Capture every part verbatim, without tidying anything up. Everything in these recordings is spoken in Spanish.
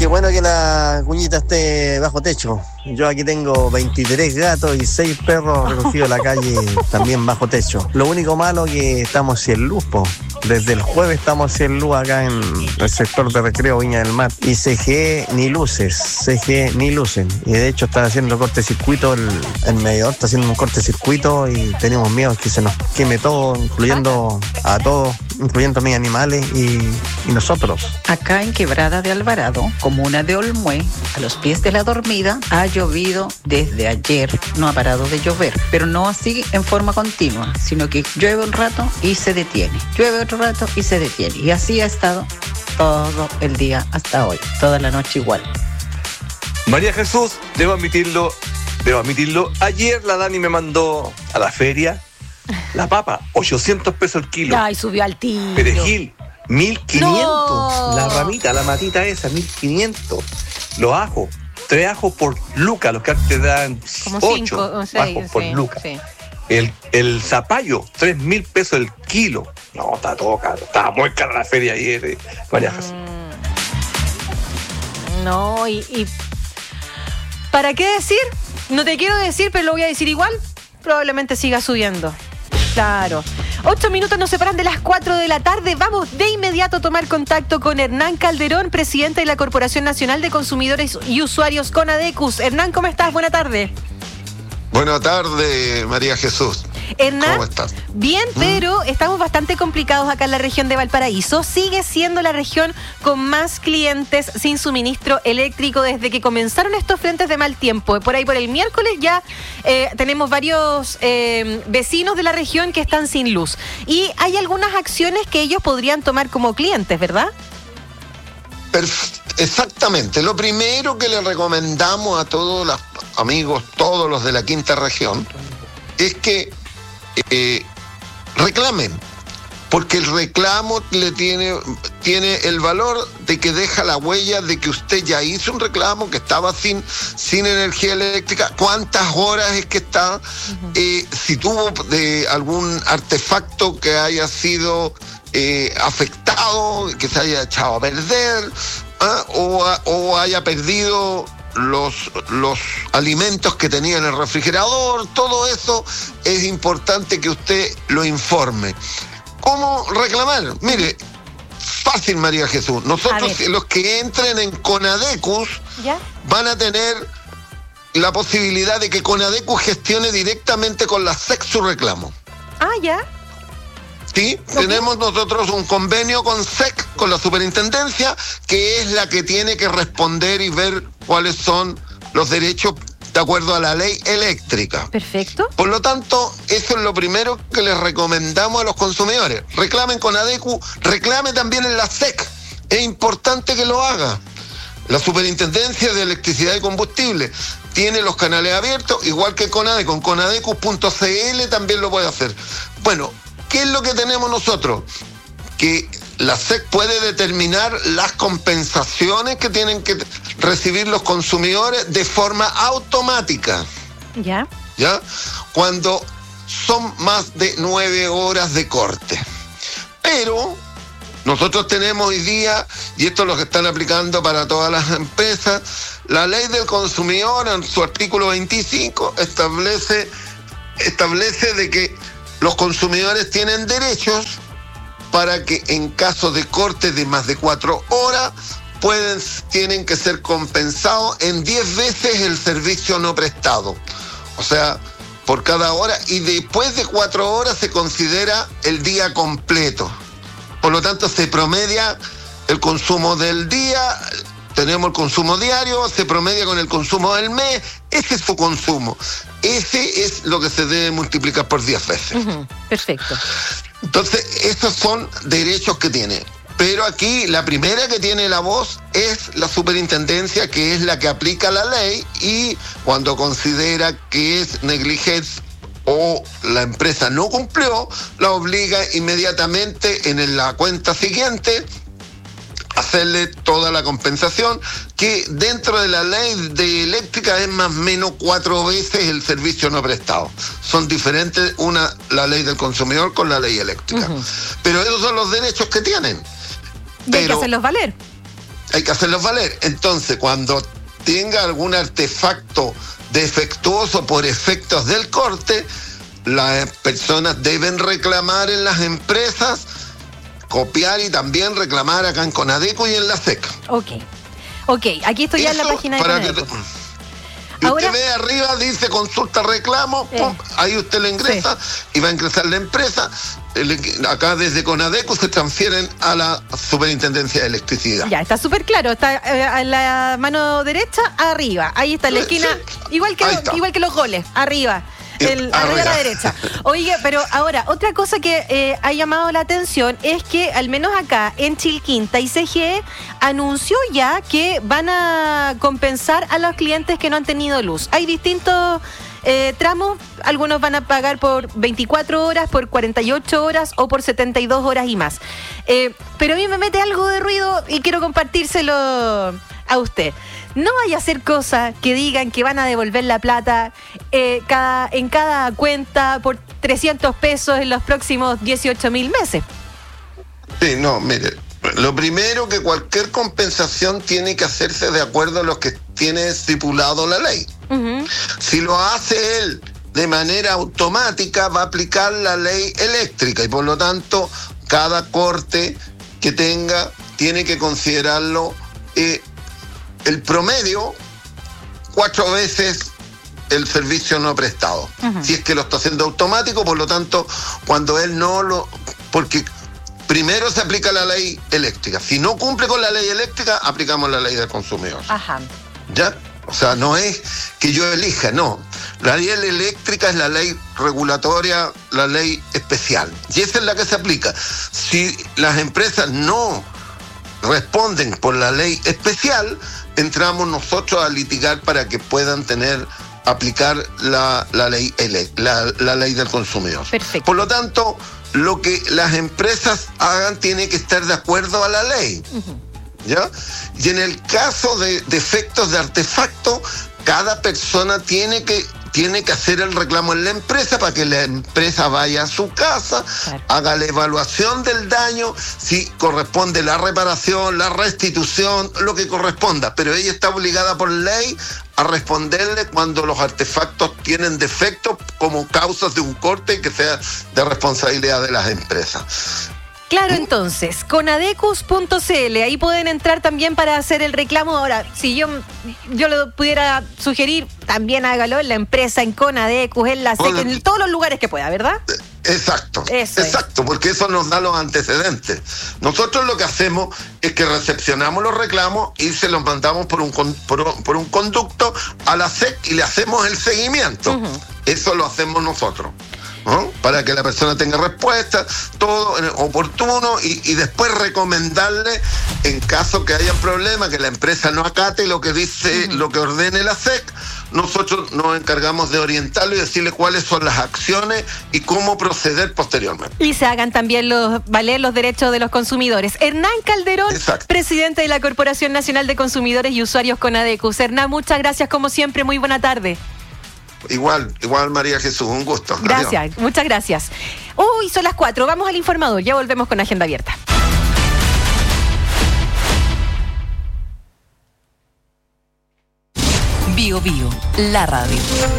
bueno que la cuñita esté bajo techo. Yo aquí tengo veintitrés gatos y seis perros recogidos en la calle, también bajo techo. Lo único malo que estamos sin luz, po. Desde el jueves estamos sin luz acá en el sector de Recreo Viña del Mar. Y C G E ni luces, C G E ni lucen. Y de hecho está haciendo cortocircuito, el, el medidor está haciendo un cortocircuito y tenemos miedo que se nos queme todo, incluyendo a todos, incluyendo a mis animales y, y nosotros. Acá en Quebrada de Alvarado, comuna de Olmué, a los pies de la Dormida, ha llovido desde ayer. No ha parado de llover, pero no así en forma continua, sino que llueve un rato y se detiene. Llueve otro rato y se detiene. Y así ha estado todo el día hasta hoy, toda la noche igual. María Jesús, debo admitirlo, debo admitirlo. Ayer la Dani me mandó a la feria la papa, ochocientos pesos el kilo. Ay, subió al tiro. Perejil, mil quinientos. No. La ramita, la matita esa, mil quinientos. Los ajos, tres ajos por luca, los que antes dan Como ocho cinco o seis, ajos por sí, luca. sí. El, el zapallo, tres mil pesos el kilo. No, está todo caro. Estaba muy cara la feria ayer, eh, María Jesús. Mm, no, y, y... ¿Para qué decir? No te quiero decir, pero lo voy a decir igual. Probablemente siga subiendo. Claro. Ocho minutos nos separan de las cuatro de la tarde. Vamos de inmediato a tomar contacto con Hernán Calderón, presidente de la Corporación Nacional de Consumidores y Usuarios, CONADECUS. Hernán, ¿cómo estás? Buena tarde. Buenas tardes, María Jesús. Hernán, ¿cómo estás? Bien, ¿Mm? pero estamos bastante complicados acá en la región de Valparaíso. Sigue siendo la región con más clientes sin suministro eléctrico desde que comenzaron estos frentes de mal tiempo. Por ahí, por el miércoles ya eh, tenemos varios eh, vecinos de la región que están sin luz. Y hay algunas acciones que ellos podrían tomar como clientes, ¿verdad? Perf- exactamente. Lo primero que le recomendamos a todos los amigos, todos los de la quinta región, es que eh, reclamen, porque el reclamo le tiene, tiene el valor de que deja la huella de que usted ya hizo un reclamo, que estaba sin, sin energía eléctrica, cuántas horas es que está, uh-huh. eh, si tuvo de algún artefacto que haya sido eh, afectado, que se haya echado a perder, ¿eh? o, a, o haya perdido Los, los alimentos que tenía en el refrigerador. Todo eso es importante que usted lo informe. ¿Cómo reclamar? Mire, fácil, María Jesús. Nosotros, los que entren en CONADECUS, ¿ya? Van a tener la posibilidad de que CONADECUS gestione directamente con la S E C su reclamo. Ah, ya. Sí, okay. Tenemos nosotros un convenio con S E C, con la superintendencia, que es la que tiene que responder y ver cuáles son los derechos de acuerdo a la ley eléctrica. Perfecto. Por lo tanto, eso es lo primero que les recomendamos a los consumidores. Reclamen con ADECU, reclame también en la S E C. Es importante que lo haga. La Superintendencia de Electricidad y Combustible tiene los canales abiertos, igual que CONADECU. Con conadecus punto c l también lo puede hacer. Bueno, ¿qué es lo que tenemos nosotros? Que la S E C puede determinar las compensaciones que tienen que recibir los consumidores de forma automática. ¿Ya? ¿Ya? Cuando son más de nueve horas de corte. Pero nosotros tenemos hoy día, y esto es lo que están aplicando para todas las empresas, la ley del consumidor en su artículo veinticinco establece, establece de que los consumidores tienen derechos para que en caso de corte de más de cuatro horas pueden, tienen que ser compensados en diez veces el servicio no prestado. O sea, por cada hora, y después de cuatro horas se considera el día completo. Por lo tanto, se promedia el consumo del día, tenemos el consumo diario, se promedia con el consumo del mes, ese es su consumo. Ese es lo que se debe multiplicar por diez veces. Uh-huh. Perfecto. Entonces, esos son derechos que tiene. Pero aquí la primera que tiene la voz es la superintendencia, que es la que aplica la ley, y cuando considera que es negligencia o la empresa no cumplió, la obliga inmediatamente en la cuenta siguiente a hacerle toda la compensación, que dentro de la ley de eléctrica es más o menos cuatro veces el servicio no prestado. Son diferentes una la ley del consumidor con la ley eléctrica. Uh-huh. Pero esos son los derechos que tienen. Y hay que hacerlos valer. hay que hacerlos valer. Entonces, cuando tenga algún artefacto defectuoso por efectos del corte, las personas deben reclamar en las empresas, copiar y también reclamar acá en Conadeco y en la SEC. Ok, ok, aquí estoy ya en la Eso página de para Conadeco. que, y Ahora, usted ve arriba, dice consulta reclamo, eh, pum, ahí usted le ingresa sí. y va a ingresar la empresa. El, acá desde Conadeco se transfieren a la Superintendencia de Electricidad. Ya, está súper claro, está eh, a la mano derecha, arriba, ahí está en la esquina, Sí. igual que, Ahí lo- está. igual que los goles, arriba. El, Arriba. arriba a la derecha. Oiga, pero ahora, otra cosa que eh, ha llamado la atención es que, al menos acá en Chilquinta, I C G E anunció ya que van a compensar a los clientes que no han tenido luz. Hay distintos eh, tramos, algunos van a pagar por veinticuatro horas, por cuarenta y ocho horas o por setenta y dos horas y más. Eh, pero a mí me mete algo de ruido y quiero compartírselo a usted. No vaya a hacer cosas que digan que van a devolver la plata eh, cada, en cada cuenta por trescientos pesos en los próximos dieciocho mil meses. Sí, no, mire, lo primero que cualquier compensación tiene que hacerse de acuerdo a lo que tiene estipulado la ley. Uh-huh. Si lo hace él de manera automática, va a aplicar la ley eléctrica y por lo tanto cada corte que tenga tiene que considerarlo eh, el promedio cuatro veces el servicio no prestado. Uh-huh. Si es que lo está haciendo automático, por lo tanto, cuando él no lo... Porque primero se aplica la ley eléctrica. Si no cumple con la ley eléctrica, aplicamos la ley del consumidor. Ajá. ¿Ya? O sea, no es que yo elija, no. La ley eléctrica es la ley regulatoria, la ley especial. Y esa es la que se aplica. Si las empresas no responden por la ley especial, entramos nosotros a litigar para que puedan tener, aplicar la, la, ley, la, la ley del consumidor. Perfecto. Por lo tanto, lo que las empresas hagan tiene que estar de acuerdo a la ley. Uh-huh. ¿Ya? Y en el caso de defectos de artefacto, cada persona tiene que, tiene que hacer el reclamo en la empresa para que la empresa vaya a su casa, claro, haga la evaluación del daño, si corresponde la reparación, la restitución, lo que corresponda, pero ella está obligada por ley a responderle cuando los artefactos tienen defectos como causas de un corte que sea de responsabilidad de las empresas. Claro, entonces, conadecus punto c l, ahí pueden entrar también para hacer el reclamo. Ahora, si yo, yo lo pudiera sugerir, también hágalo en la empresa, en Conadecus, en la SEC, en todos los lugares que pueda, ¿verdad? Exacto, Eso exacto, es. Porque eso nos da los antecedentes. Nosotros lo que hacemos es que recepcionamos los reclamos y se los mandamos por un, por, por un conducto a la SEC y le hacemos el seguimiento. Uh-huh. Eso lo hacemos nosotros, ¿no? Para que la persona tenga respuesta, todo oportuno y, y después recomendarle, en caso que haya problema, que la empresa no acate lo que dice, uh-huh, lo que ordene la SEC, nosotros nos encargamos de orientarlo y decirle cuáles son las acciones y cómo proceder posteriormente. Y se hagan también los valer los derechos de los consumidores. Hernán Calderón, exacto, presidente de la Corporación Nacional de Consumidores y Usuarios Conadecus. Hernán, muchas gracias como siempre, muy buena tarde. Igual, igual María Jesús, un gusto. Gracias, Adiós. Muchas gracias. Uy, son las cuatro, vamos al informador, ya volvemos con Agenda Abierta. Bio Bio, la radio.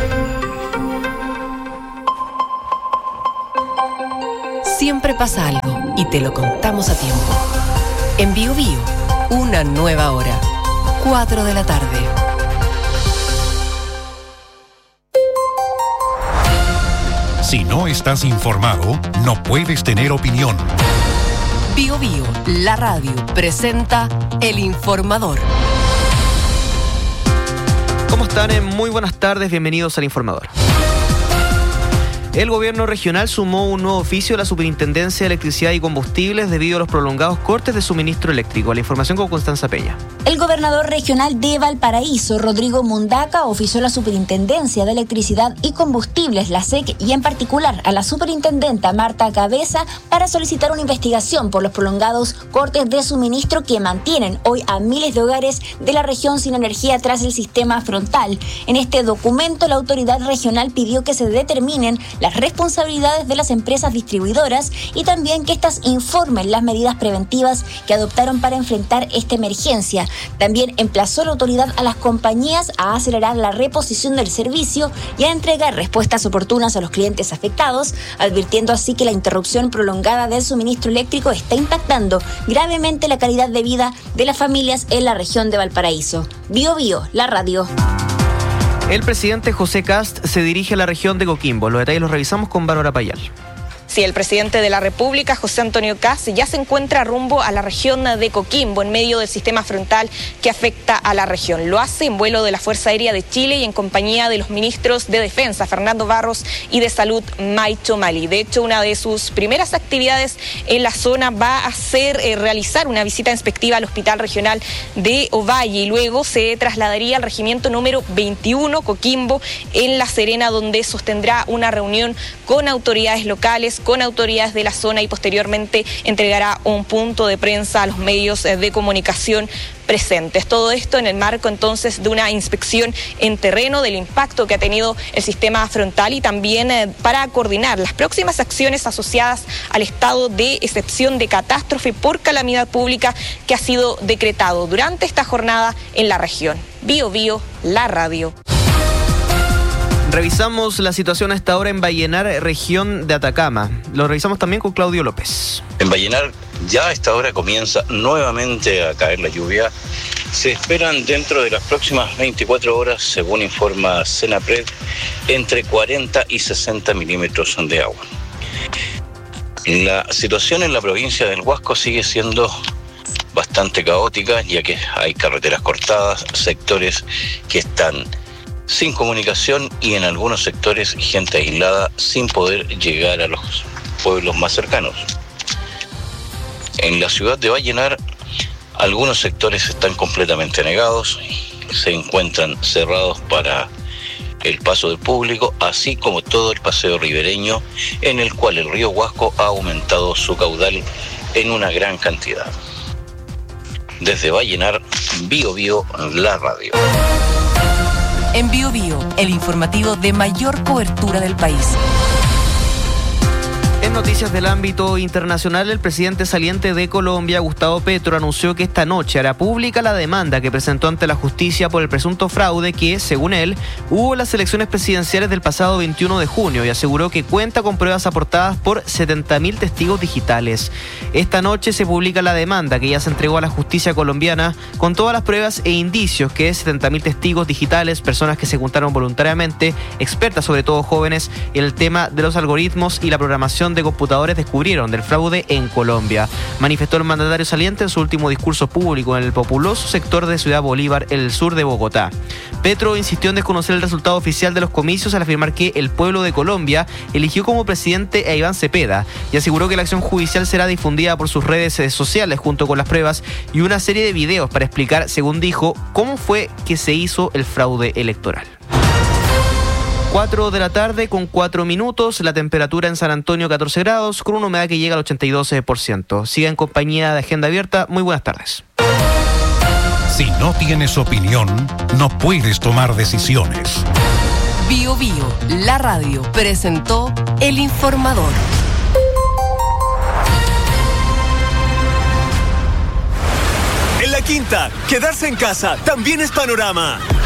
Siempre pasa algo y te lo contamos a tiempo. En Bio Bio, una nueva hora, cuatro de la tarde. Si no estás informado, no puedes tener opinión. Bio Bio, la radio, presenta El Informador. ¿Cómo están? Muy buenas tardes, bienvenidos al Informador. El gobierno regional sumó un nuevo oficio a la Superintendencia de Electricidad y Combustibles debido a los prolongados cortes de suministro eléctrico. La información con Constanza Peña. El gobernador regional de Valparaíso, Rodrigo Mundaca, ofició a la Superintendencia de Electricidad y Combustibles, la SEC, y en particular a la superintendenta Marta Cabeza para solicitar una investigación por los prolongados cortes de suministro que mantienen hoy a miles de hogares de la región sin energía tras el sistema frontal. En este documento, la autoridad regional pidió que se determinen las las responsabilidades de las empresas distribuidoras y también que éstas informen las medidas preventivas que adoptaron para enfrentar esta emergencia. También emplazó la autoridad a las compañías a acelerar la reposición del servicio y a entregar respuestas oportunas a los clientes afectados, advirtiendo así que la interrupción prolongada del suministro eléctrico está impactando gravemente la calidad de vida de las familias en la región de Valparaíso. Bio Bio, la radio. El presidente José Kast se dirige a la región de Coquimbo. Los detalles los revisamos con Bárbara Payal. Sí, el presidente de la República, José Antonio Kast, ya se encuentra rumbo a la región de Coquimbo, en medio del sistema frontal que afecta a la región. Lo hace en vuelo de la Fuerza Aérea de Chile y en compañía de los ministros de Defensa, Fernando Barros, y de Salud, Maicho Malí. De hecho, una de sus primeras actividades en la zona va a ser eh, realizar una visita inspectiva al Hospital Regional de Ovalle y luego se trasladaría al regimiento número veintiuno, Coquimbo, en La Serena, donde sostendrá una reunión con autoridades locales, con autoridades de la zona y posteriormente entregará un punto de prensa a los medios de comunicación presentes. Todo esto en el marco entonces de una inspección en terreno del impacto que ha tenido el sistema frontal y también eh, para coordinar las próximas acciones asociadas al estado de excepción de catástrofe por calamidad pública que ha sido decretado durante esta jornada en la región. Bio Bio, la radio. Revisamos la situación a esta hora en Vallenar, región de Atacama. Lo revisamos también con Claudio López. En Vallenar ya a esta hora comienza nuevamente a caer la lluvia. Se esperan dentro de las próximas veinticuatro horas, según informa Senapred, entre cuarenta y sesenta milímetros de agua. La situación en la provincia del Huasco sigue siendo bastante caótica, ya que hay carreteras cortadas, sectores que están sin comunicación y en algunos sectores gente aislada sin poder llegar a los pueblos más cercanos. En la ciudad de Vallenar, algunos sectores están completamente negados, se encuentran cerrados para el paso del público, así como todo el paseo ribereño, en el cual el río Huasco ha aumentado su caudal en una gran cantidad. Desde Vallenar, Bio Bio, la radio. En Bio Bio, el informativo de mayor cobertura del país. En noticias del ámbito internacional, el presidente saliente de Colombia, Gustavo Petro, anunció que esta noche hará pública la demanda que presentó ante la justicia por el presunto fraude que, según él, hubo en las elecciones presidenciales del pasado veintiuno de junio y aseguró que cuenta con pruebas aportadas por setenta mil testigos digitales. Esta noche se publica la demanda que ya se entregó a la justicia colombiana con todas las pruebas e indicios que setenta mil testigos digitales, personas que se juntaron voluntariamente, expertas sobre todo jóvenes en el tema de los algoritmos y la programación de computadores descubrieron del fraude en Colombia. Manifestó el mandatario saliente en su último discurso público en el populoso sector de Ciudad Bolívar, en el sur de Bogotá. Petro insistió en desconocer el resultado oficial de los comicios al afirmar que el pueblo de Colombia eligió como presidente a Iván Cepeda y aseguró que la acción judicial será difundida por sus redes sociales junto con las pruebas y una serie de videos para explicar, según dijo, cómo fue que se hizo el fraude electoral. cuatro de la tarde con cuatro minutos, la temperatura en San Antonio catorce grados, con una humedad que llega al ochenta y dos por ciento. Siga en compañía de Agenda Abierta, muy buenas tardes. Si no tienes opinión, no puedes tomar decisiones. Bio Bio, la radio, presentó El Informador. En La Quinta, quedarse en casa también es panorama.